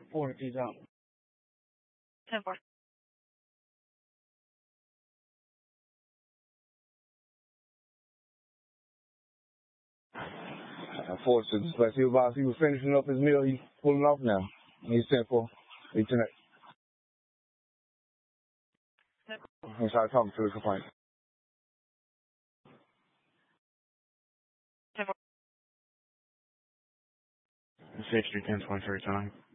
4, he's out. 10-4. 4 to display. He was finishing up his meal. He's pulling off now. He's 10-4. He's 10-8. I'm sorry, talking to the complaint. 10-4. 60, 10-23 time.